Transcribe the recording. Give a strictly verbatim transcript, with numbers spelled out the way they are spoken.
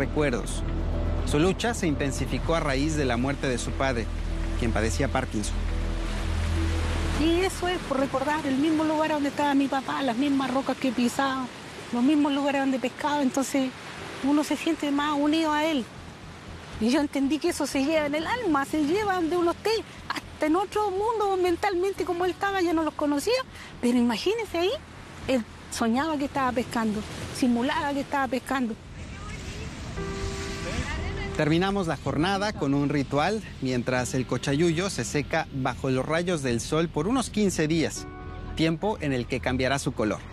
recuerdos. Su lucha se intensificó a raíz de la muerte de su padre, quien padecía Parkinson. Y eso es por recordar el mismo lugar donde estaba mi papá, las mismas rocas que pisaba, los mismos lugares donde pescaba, entonces uno se siente más unido a él. Y yo entendí que eso se lleva en el alma, se lleva donde uno esté, hasta en otro mundo mentalmente como él estaba, yo no los conocía, pero imagínese ahí, él soñaba que estaba pescando, simulaba que estaba pescando. Terminamos la jornada con un ritual mientras el cochayuyo se seca bajo los rayos del sol por unos quince días, tiempo en el que cambiará su color.